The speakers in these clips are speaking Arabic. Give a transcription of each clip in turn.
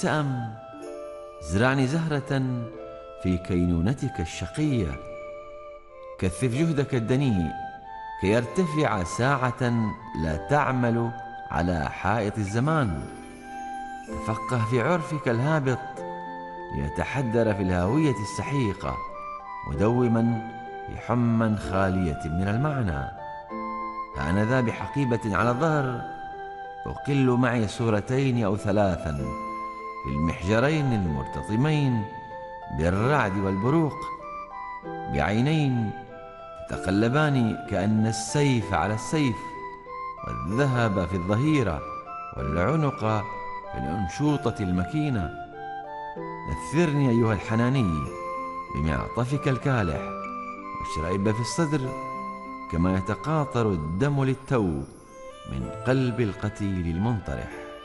سأم زرعني زهرة في كينونتك الشقية، كثف جهدك الدنيء كي يرتفع ساعة لا تعمل على حائط الزمان. تفقه في عرفك الهابط ليتحدر في الهاوية السحيقة، مدوما في حما خالية من المعنى. أنا ذا بحقيبة على الظهر أقل معي صورتين أو ثلاثا في المحجرين المرتطمين بالرعد والبروق، بعينين تتقلبان كأن السيف على السيف، والذهب في الظهيرة والعنق في الأنشوطة المكينة. نثرني أيها الحناني بمعطفك الكالح، واشرئب في الصدر كما يتقاطر الدم للتو من قلب القتيل المنطرح.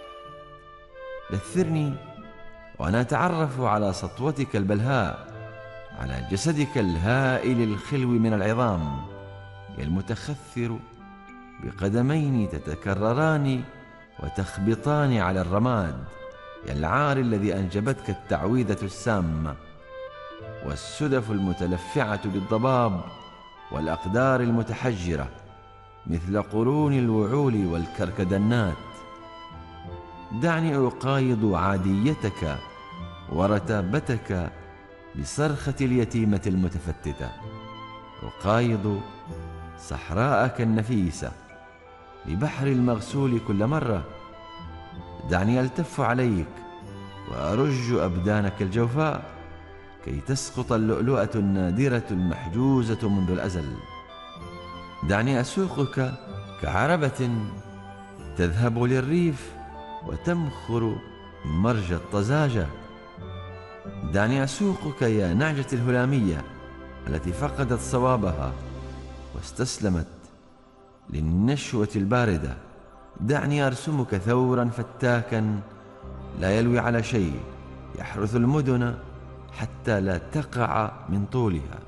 دثرني وأنا أتعرف على سطوتك البلهاء، على جسدك الهائل الخلو من العظام المتخثر بقدمين تتكرران وتخبطان على الرماد، العار الذي أنجبتك التعويذة السامة، والسدف المتلفعة بالضباب والأقدار المتحجرة مثل قرون الوعول والكركدنات. دعني أقايض عاديتك ورتابتك بصرخة اليتيمة المتفتتة، أقايض صحراءك النفيسة ببحر المغسول كل مرة. دعني ألتف عليك وأرج أبدانك الجوفاء كي تسقط اللؤلؤة النادرة المحجوزة منذ الأزل. دعني أسوقك كعربة تذهب للريف وتمخر مرج الطزاجة. دعني أسوقك يا نعجة الهلامية التي فقدت صوابها واستسلمت للنشوة الباردة. دعني أرسمك ثورا فتاكا لا يلوي على شيء، يحرث المدن حتى لا تقع من طولها.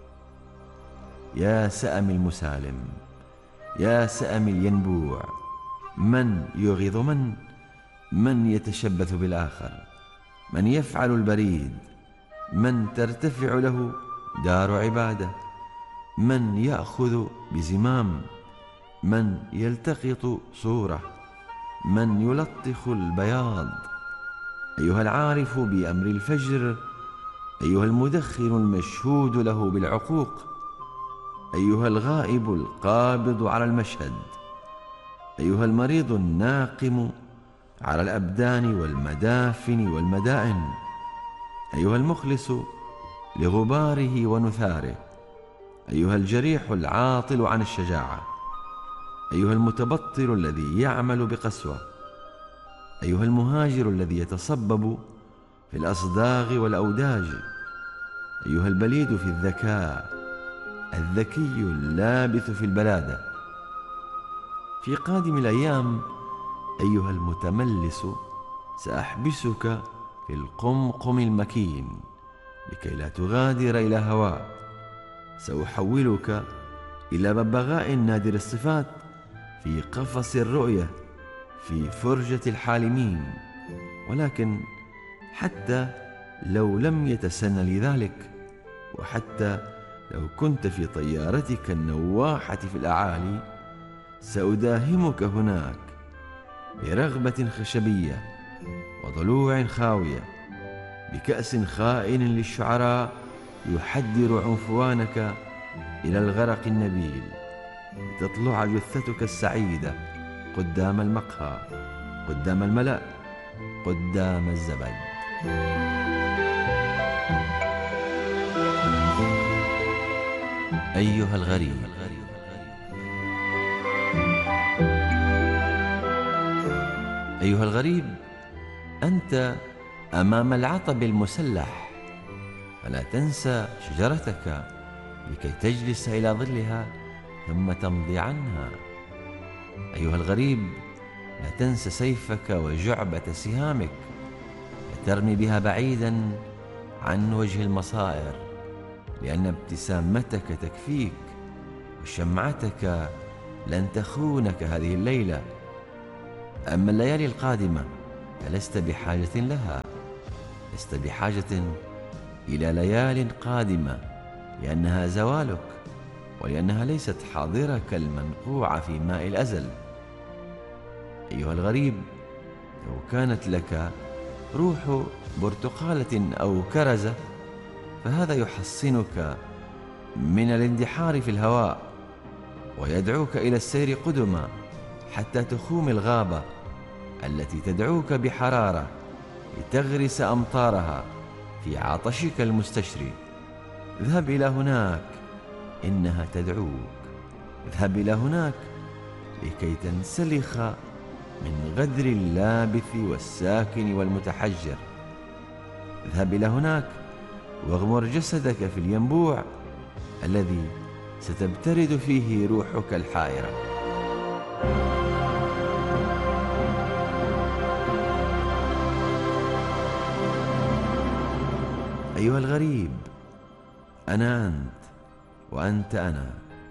يا سأم المسالم، يا سأم الينبوع، من يغيظ من يتشبث بالآخر، من يفعل البريد، من ترتفع له دار عبادة، من يأخذ بزمام، من يلتقط صورة، من يلطخ البياض. أيها العارف بأمر الفجر، أيها المدخن المشهود له بالعقوق، أيها الغائب القابض على المشهد، أيها المريض الناقم على الأبدان والمدافن والمدائن، أيها المخلص لغباره ونثاره، أيها الجريح العاطل عن الشجاعة، أيها المتبطل الذي يعمل بقسوة، أيها المهاجر الذي يتصبب في الأصداغ والأوداج، أيها البليد في الذكاء، الذكي اللابث في البلادة. في قادم الأيام أيها المتملس سأحبسك في القمقم المكين لكي لا تغادر إلى هواء. سأحولك إلى ببغاء نادر الصفات في قفص الرؤية في فرجة الحالمين. ولكن حتى لو لم يتسنى لي ذلك، وحتى لو كنت في طيارتك النواحة في الأعالي، سأداهمك هناك برغبة خشبية وضلوع خاوية، بكأس خائن للشعراء يحدر عنفوانك إلى الغرق النبيل، لتطلع جثتك السعيدة قدام المقهى، قدام الملأ، قدام الزبد. أيها الغريب، أيها الغريب، أنت أمام العطب المسلح، فلا تنسى شجرتك لكي تجلس إلى ظلها ثم تمضي عنها. أيها الغريب، لا تنسى سيفك وجعبة سهامك لترمي بها بعيدا عن وجه المصائر، لأن ابتسامتك تكفيك، وشمعتك لن تخونك هذه الليلة. أما الليالي القادمة فلست بحاجة لها، لست بحاجة إلى ليال قادمة، لأنها زوالك، ولأنها ليست حاضرك المنقوعة في ماء الأزل. أيها الغريب، لو كانت لك روح برتقالة أو كرزة فهذا يحصنك من الاندحار في الهواء، ويدعوك إلى السير قدما حتى تخوم الغابة التي تدعوك بحرارة لتغرس أمطارها في عطشك المستشري. اذهب إلى هناك، إنها تدعوك. اذهب إلى هناك لكي تنسلخ من غدر اللابث والساكن والمتحجر. اذهب إلى هناك واغمر جسدك في الينبوع الذي ستبترد فيه روحك الحائرة. أيها الغريب، أنا أنت وأنت أنا،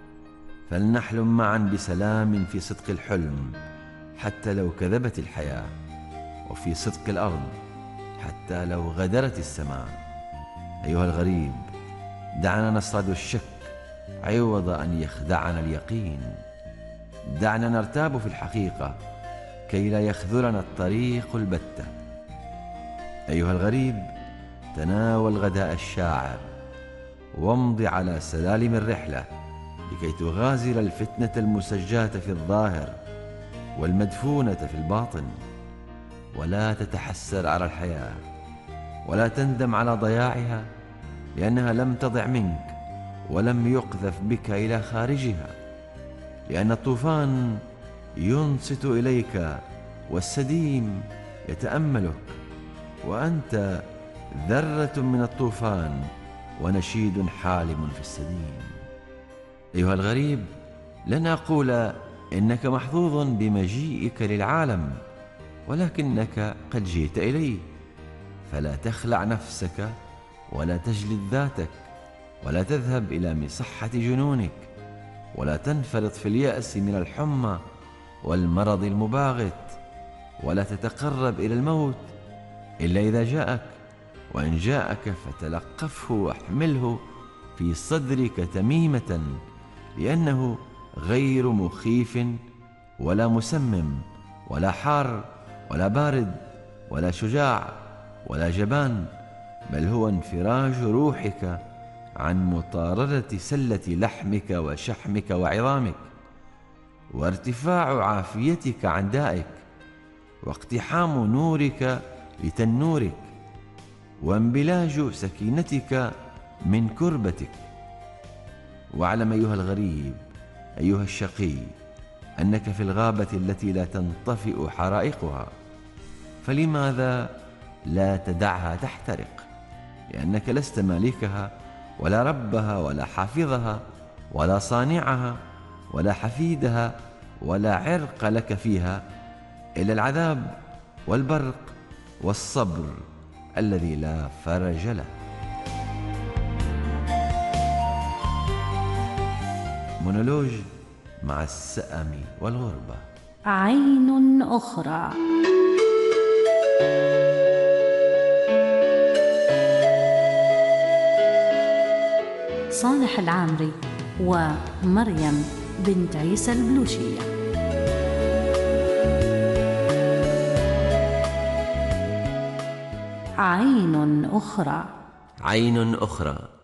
فلنحلم معا بسلام في صدق الحلم حتى لو كذبت الحياة، وفي صدق الأرض حتى لو غدرت السماء. أيها الغريب، دعنا نصطاد الشك عوض أن يخدعنا اليقين. دعنا نرتاب في الحقيقة كي لا يخذلنا الطريق البتة. أيها الغريب، تناول غداء الشاعر وامض على سلالم الرحلة لكي تغازل الفتنة المسجاة في الظاهر والمدفونة في الباطن. ولا تتحسر على الحياة، ولا تندم على ضياعها، لأنها لم تضع منك ولم يقذف بك إلى خارجها، لأن الطوفان ينصت إليك والسديم يتأملك، وأنت ذرة من الطوفان ونشيد حالم في السديم. أيها الغريب، لن أقول إنك محظوظ بمجيئك للعالم، ولكنك قد جئت إليه، فلا تخلع نفسك ولا تجلد ذاتك، ولا تذهب إلى مصحة جنونك، ولا تنفرط في اليأس من الحمى والمرض المباغت، ولا تتقرب إلى الموت إلا إذا جاءك، وإن جاءك فتلقفه واحمله في صدرك تميمة، لأنه غير مخيف ولا مسمم ولا حار ولا بارد ولا شجاع ولا جبان، بل هو انفراج روحك عن مطاردة سلة لحمك وشحمك وعظامك، وارتفاع عافيتك عن دائك، واقتحام نورك لتنورك، وانبلاج سكينتك من كربتك. واعلم أيها الغريب، أيها الشقي، أنك في الغابة التي لا تنطفئ حرائقها، فلماذا لا تدعها تحترق؟ لأنك لست مالكها ولا ربها ولا حافظها ولا صانعها ولا حفيدها، ولا عرق لك فيها إلا العذاب والبرق والصبر الذي لا فرج له. مونولوج مع السأم والغربة. عين أخرى. صالح العامري ومريم بنت عيسى البلوشية. عين أخرى. عين أخرى.